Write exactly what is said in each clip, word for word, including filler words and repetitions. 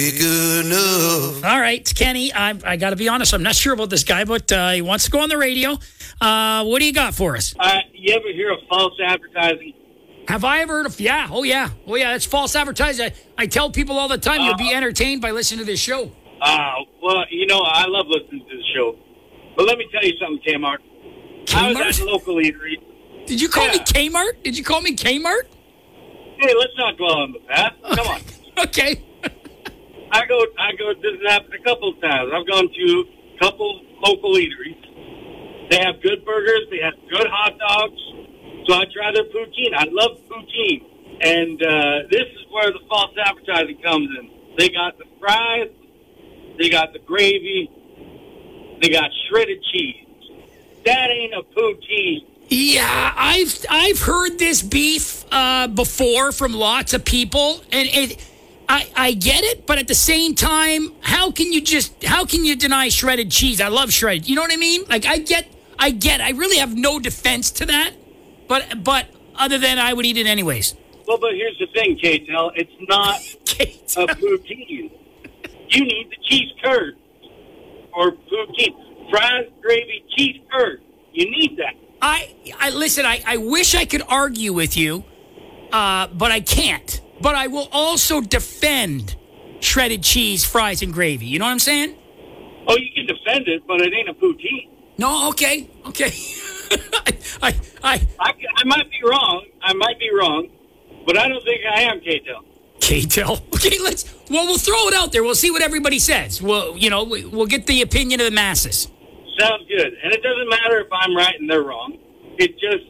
Good enough. All right, Kenny, I, I got to be honest. I'm not sure about this guy, but uh, he wants to go on the radio. Uh, what do you got for us? Uh, you ever hear of false advertising? Have I ever heard of? Yeah. Oh, yeah. Oh, yeah. That's false advertising. I, I tell people all the time, uh, you'll be entertained by listening to this show. Uh, well, you know, I love listening to the show. But let me tell you something, Kmart. Kmart? I was at the local eatery. Did you call yeah. me Kmart? Did you call me Kmart? Hey, let's not dwell on the past. Come on. Okay. I go, I go, this has happened a couple of times. I've gone to a couple local eateries. They have good burgers. They have good hot dogs. So I try their poutine. I love poutine. And uh, this is where the false advertising comes in. They got the fries. They got the gravy. They got shredded cheese. That ain't a poutine. Yeah, I've I've heard this beef uh, before from lots of people, and it. I, I get it, but at the same time, how can you just how can you deny shredded cheese? I love shredded. You know what I mean? Like I get, I get. I really have no defense to that, but but other than I would eat it anyways. Well, but here's the thing, K-Tel. It's not K-Tel. a poutine. You need the cheese curd or poutine, fries, gravy, cheese curd. You need that. I I listen. I, I wish I could argue with you, uh, but I can't. But I will also defend shredded cheese, fries, and gravy. You know what I'm saying? Oh, you can defend it, but it ain't a poutine. No, okay, okay. I, I, I, I, I might be wrong. I might be wrong, but I don't think I am, K-Tel. K-Tel. Okay, let's. Well, we'll throw it out there. We'll see what everybody says. Well, you know, we'll get the opinion of the masses. Sounds good. And it doesn't matter if I'm right and they're wrong. It just,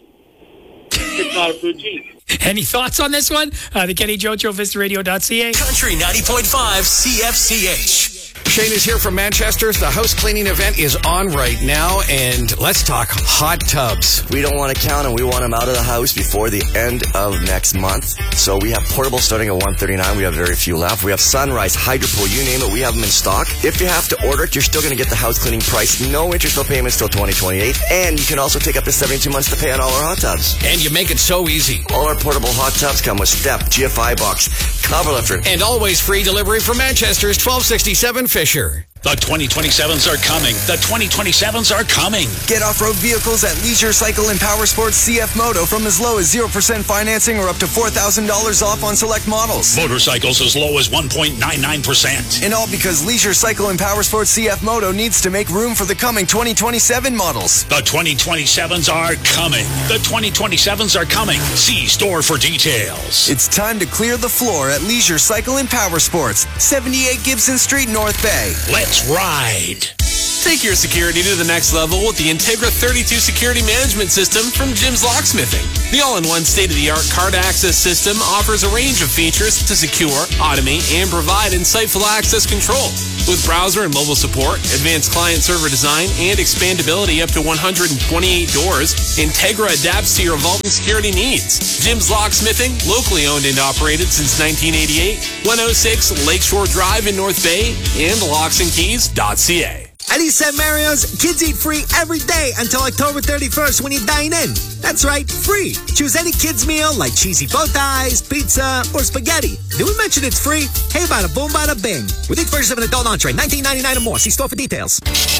it's not a poutine. Any thoughts on this one? Uh, the Kenny Joe Show, Vista Radio dot C A. Country ninety point five C F C H. Shane is here from Manchester's. The house cleaning event is on right now, and let's talk hot tubs. We don't want to count them. We want them out of the house before the end of next month. So we have portable starting at one thirty-nine. We have very few left. We have Sunrise, Hydropool, you name it. We have them in stock. If you have to order it, you're still going to get the house cleaning price. No interest, no payments till twenty twenty-eight. And you can also take up to seventy-two months to pay on all our hot tubs. And you make it so easy. All our portable hot tubs come with step, G F I box, cover lifter. And always free delivery from Manchester's, twelve sixty-seven Fisher. The twenty twenty-sevens are coming. The twenty twenty-sevens are coming. Get off-road vehicles at Leisure Cycle and Power Sports C F Moto from as low as zero percent financing or up to four thousand dollars off on select models. Motorcycles as low as one point nine nine percent. And all because Leisure Cycle and Power Sports C F Moto needs to make room for the coming twenty twenty-seven models. The twenty twenty-sevens are coming. The twenty twenty-sevens are coming. See store for details. It's time to clear the floor at Leisure Cycle and Power Sports, seventy-eight Gibson Street, North Bay. Let's ride. Take your security to the next level with the Integra thirty-two Security Management System from Jim's Locksmithing. The all-in-one state-of-the-art card access system offers a range of features to secure, automate, and provide insightful access control. With browser and mobile support, advanced client-server design, and expandability up to one hundred twenty-eight doors, Integra adapts to your evolving security needs. Jim's Locksmithing, locally owned and operated since nineteen eighty-eight, one oh six Lakeshore Drive in North Bay, and locks and keys dot c a. At East Saint Mario's, kids eat free every day until October thirty-first when you dine in. That's right, free. Choose any kids' meal like cheesy bow ties, pizza, or spaghetti. Did we mention it's free? Hey, bada boom, bada bing. With each purchase of an adult entree, nineteen ninety-nine or more. See store for details.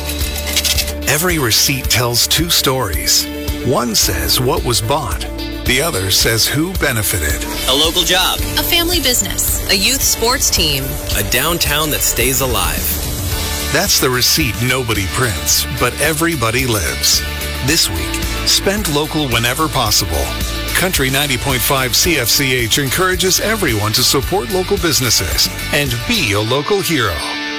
Every receipt tells two stories. One says what was bought. The other says who benefited. A local job. A family business. A youth sports team. A downtown that stays alive. That's the receipt nobody prints, but everybody lives. This week, spend local whenever possible. Country ninety point five C F C H encourages everyone to support local businesses and be a local hero.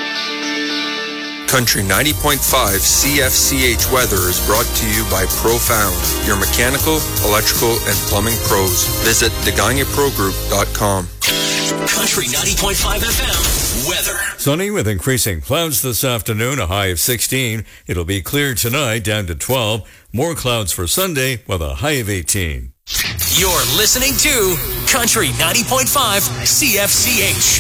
Country ninety point five C F C H weather is brought to you by Profound, your mechanical, electrical, and plumbing pros. Visit the gagne pro group dot com. Country ninety point five F M weather. Sunny with increasing clouds this afternoon, a high of sixteen. It'll be clear tonight, down to twelve. More clouds for Sunday with a high of eighteen. You're listening to Country ninety point five C F C H.